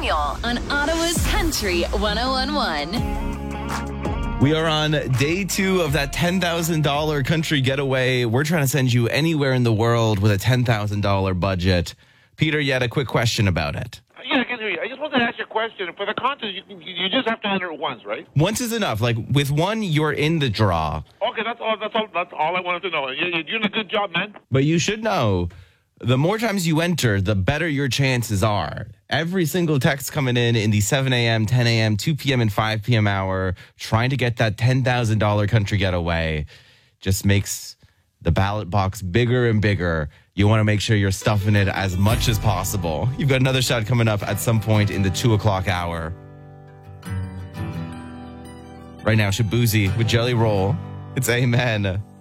Samuel on Ottawa's Country 101.1. We are on day 2 of that $10,000 country getaway. We're trying to send you anywhere in the world with a $10,000 budget. Peter, you had a quick question about it. Yeah, I can hear you. I just wanted to ask you a question. For the contest, you just have to enter it once, right? Once is enough. Like, with one, you're in the draw. Okay, that's all I wanted to know. You're doing a good job, man. But you should know, the more times you enter, the better your chances are. Every single text coming in the 7 a.m., 10 a.m., 2 p.m., and 5 p.m. hour, trying to get that $10,000 country getaway, just makes the ballot box bigger and bigger. You want to make sure you're stuffing it as much as possible. You've got another shot coming up at some point in the 2 o'clock hour. Right now, Shabuzi with Jelly Roll. It's Amen.